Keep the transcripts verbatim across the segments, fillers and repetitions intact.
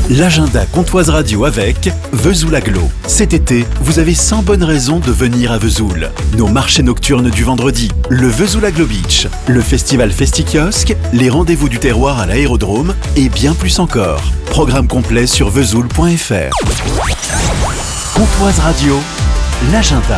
L'agenda Comtoise Radio avec Vesoul Aglo. Cet été, vous avez cent bonnes raisons de venir à Vesoul. Nos marchés nocturnes du vendredi, le Vesoul Aglo Beach, le festival Festi-Kiosque, les rendez-vous du terroir à l'aérodrome et bien plus encore. Programme complet sur vesoul point f r. Comtoise Radio, l'agenda.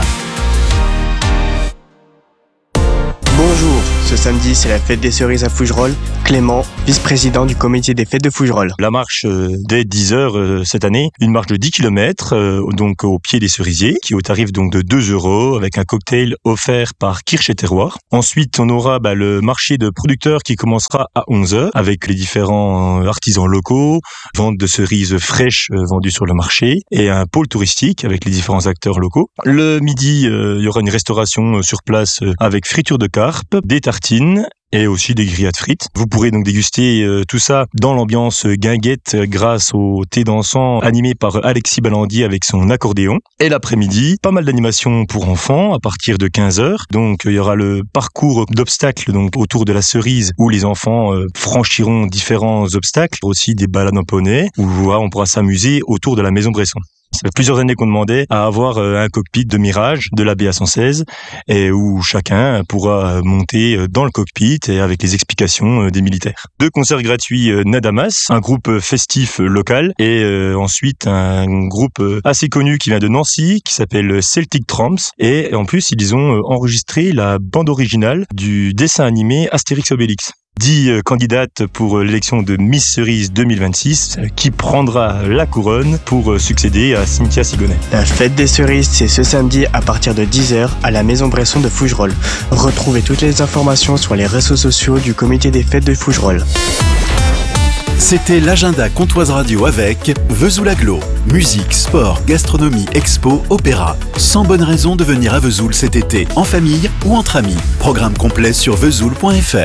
Bonjour, ce samedi c'est la fête des cerises à Fougerolles. Clément, vice-président du comité des fêtes de Fougerolles. La marche euh, dès dix heures euh, cette année, une marche de dix kilomètres, euh, donc au pied des cerisiers, qui est au tarif donc de deux euros, avec un cocktail offert par Kirsch et Terroir. Ensuite, on aura bah, le marché de producteurs qui commencera à onze heures, avec les différents artisans locaux, vente de cerises fraîches euh, vendues sur le marché, et un pôle touristique avec les différents acteurs locaux. Le midi, euh, il y aura une restauration euh, sur place euh, avec friture de carpe, des tartines, et aussi des grillades frites. Vous pourrez donc déguster euh, tout ça dans l'ambiance guinguette euh, grâce au thé dansant animé par Alexis Ballandier avec son accordéon. Et l'après-midi, pas mal d'animations pour enfants à partir de quinze heures. Donc il y aura le parcours d'obstacles donc autour de la cerise où les enfants euh, franchiront différents obstacles. Aussi des balades en poney où voilà, on pourra s'amuser autour de la maison Bresson. Ça fait plusieurs années qu'on demandait à avoir un cockpit de Mirage de la B A cent seize et où chacun pourra monter dans le cockpit et avec les explications des militaires. Deux concerts gratuits Nadamas, un groupe festif local et ensuite un groupe assez connu qui vient de Nancy qui s'appelle Celtic Tramps et en plus ils ont enregistré la bande originale du dessin animé Astérix Obélix. dix candidates pour l'élection de Miss Cerise deux mille vingt-six qui prendra la couronne pour succéder à Cynthia Sigonet. La fête des cerises, c'est ce samedi à partir de dix heures à la maison Bresson de Fougerolles. Retrouvez toutes les informations sur les réseaux sociaux du comité des fêtes de Fougerolles. C'était l'agenda Comtoise Radio avec Vesoul Aglo. Musique, sport, gastronomie, expo, opéra. cent bonnes raisons de venir à Vesoul cet été, en famille ou entre amis. Programme complet sur vesoul point f r.